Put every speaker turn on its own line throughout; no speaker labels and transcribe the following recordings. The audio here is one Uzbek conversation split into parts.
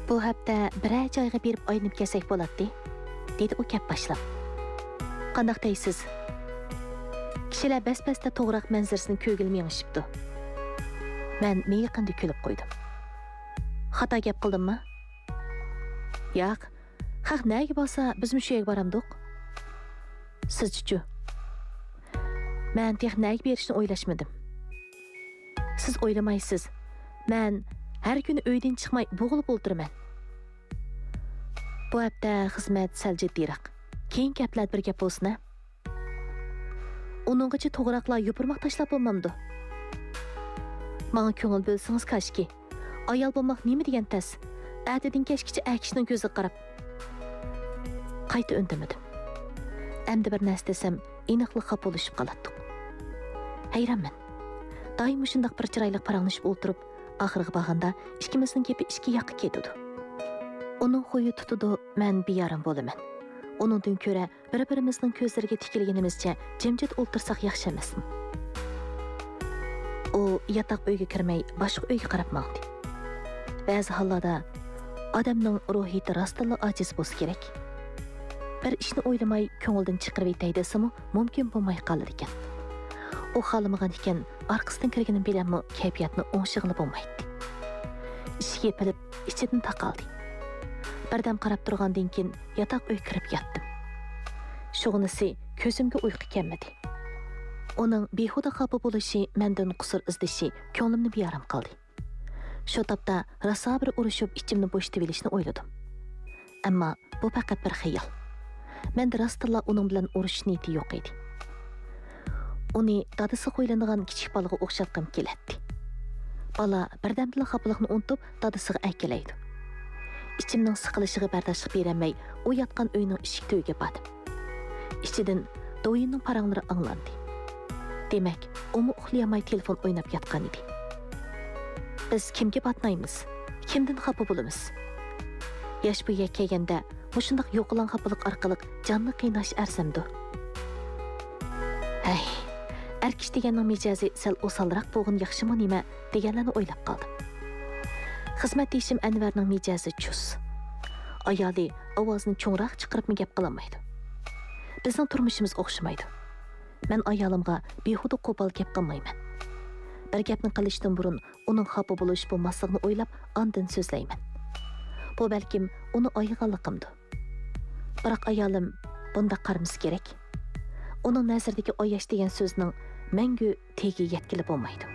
Bu hafta biror joyga berib aylanib kelsak bo'ladi, dedi u gap boshlab. Qandoq deysiz? Kishilar bas-basda to'g'roq manzarasini ko'gilmay yashibdi. Men miyqindi kulib qo'ydim. Xato gap qildimmi? Yo'q. Haq nega bo'lsa, biz shu yerga boramdiq. Siz-chi? Men texnik berishni o'ylashmadim. Siz o'ylamaysiz. Men har kuni uydan chiqmay bo'g'ilib o'tiraman. Bu hafta xizmat sal jiddiyroq. Keyin gaplar bir gap bo'lsin. Uninggacha to'g'roqlar yopirmoq tashlab bo'lmamdi. Menga ko'ngil bo'lsangiz kashki. Ayol bo'lmoq nima degan tas? Atidin kashkicha akishning ko'ziga qarab. Qayta undimadim. Endi bir narsa desam, aniqlik xafa bo'lishib qoladi. Hayronman. Doim shundoq bir chiroyli paranglashib o'tirib, oxirgi bag'anda ikkimizning gapi ikki yoqqa ketdi. Uning xo'yi tutudi, men biyarim bo'laman. Uningdan ko'ra bir-birimizning ko'zlariga tikilganimizcha jimjit o'ltirsak yaxshi emasmi? U yotoq uyga kirmay, boshqa uyga qarab maqdi. Ba'zi hollarda odamning ruhiyati rostla ojiz bo'lsa kerak. Bir ishni o'ylamay ko'ngildan chiqarib yetay desam, mumkin bo'lmay qolar ekan. U xolamagan ekan, orqasidan kirganim bilanmi kayfiyatni o'ngshig'ilib bo'lmaydi. Ishga pilib, ichidan taqaldi. Birdan qarab turgandan keyin yotoq uy kirib yotdim. Shug'unisi ko'zimga uyqu kelmadi. Uning behuda xafa bo'lishi, mendan qusur izdishi ko'nglimni beyaram qildi. Shu topda rosa bir urushib ichimni bo'shatib olishni o'yladim. Ammo bu faqat bir xayol. Menda rostla uning bilan urush niyati yo'q edi. Uni dadasi qo'ylangan kichik bolaga o'xshatqim keladi. Bola birdamdila xafalikni unutib dadasiga aykelaydi. İçimning siqilishiga bardoshlik bermay, u yotgan uyning eshik to'yiga bordim. Ichidan do'yinning paranglari anglandi. Demak, umi uxlayolmay telefon o'ynab yotgan edi. Biz kimga batmaymiz? Kimdan xafa bo'lamiz? Yosh bu kelganda, mushundoq yo'qolan xafalik orqali jonni qiynash arsamdi. Ay, erkish deganning mijozi sal o'salroq bo'lgan yaxshimi nima deganlarni o'ylab qoldim. Xizmat ishim Anvarning mijozi chus. Ayoli ovozini cho'ngroq chiqarib gap qilolmaydi. Bizning turmushimiz o'xshamaydi. Men ayolimga behuda qo'pol gap qilmayman. Bir gapni qilishdan burun uning xafa bo'lish bo'lmasligini o'ylab, ondan so'zlayman. Bu balkim uni oyig'anligimdir. Biroq ayolim bunda qaramiz kerak. Uning nazaridagi oyash degan so'zning mangu tegi yetkili bo'lmaydi.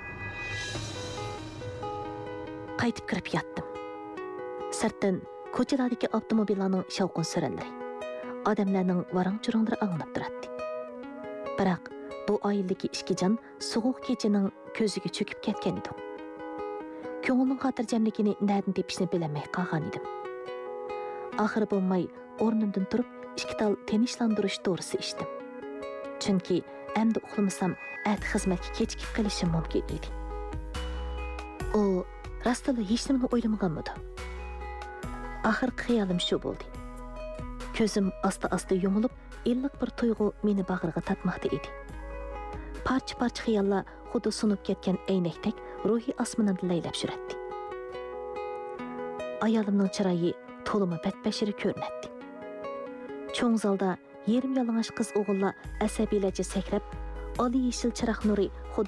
Qaytib kirib yotdim. Sirtdan ko'chalardagi avtomobillarning shavqin suranlari, odamlarning varang-churanglar anglanib turadi. Biroq bu oiladagi ishkijon sovuq kechining ko'ziga cho'kib ketgan edi. Ko'ngilning xotirjamligini nerdan tepishni bilmay qolgan edim. Oxiri bo'lmay o'rnimdan turib, ikki tal tinishlantirish to'g'risi ichdim. Chunki endi uxlamasam, at xizmatga kechikib qolishim mumkin edi. U rostla hech nimani o'ylamaganmidi. Oxirgi xayolim shu bo'ldi. Ko'zim asta-asta yumilib, illiq bir tuyg'u meni bag'riga tatmoqda edi. Parcha-parcha xayollar xuddi sunib ketgan aynakdek ruhiy osmonimda laylab yurardi. Ayolimning chiroyi to'limi badbashiri ko'rinadi. Cho'ng zalda yerim yalang'och qiz o'g'illar asabiylarcha sakrab, oliy yeshil chiroq nuri xuddi